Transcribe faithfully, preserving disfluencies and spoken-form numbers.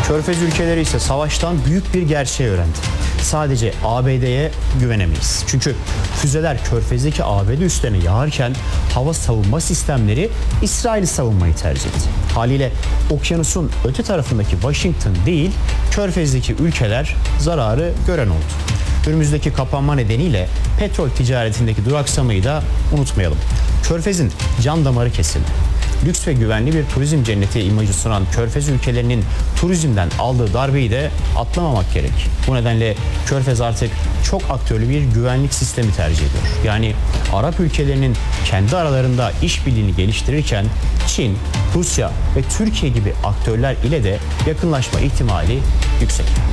Körfez ülkeleri ise savaştan büyük bir gerçeği öğrendi. Sadece A B D'ye güvenemeyiz. Çünkü füzeler Körfez'deki A B D üslerine yağarken hava savunma sistemleri İsrail'i savunmayı tercih etti. Haliyle okyanusun öte tarafındaki Washington değil, Körfez'deki ülkeler zararı gören oldu. Önümüzdeki kapanma nedeniyle petrol ticaretindeki duraksamayı da unutmayalım. Körfez'in can damarı kesildi. Lüks ve güvenli bir turizm cenneti imajı sunan Körfez ülkelerinin turizmden aldığı darbeyi de atlamamak gerek. Bu nedenle Körfez artık çok aktörlü bir güvenlik sistemi tercih ediyor. Yani Arap ülkelerinin kendi aralarında işbirliğini geliştirirken Çin, Rusya ve Türkiye gibi aktörler ile de yakınlaşma ihtimali yüksek.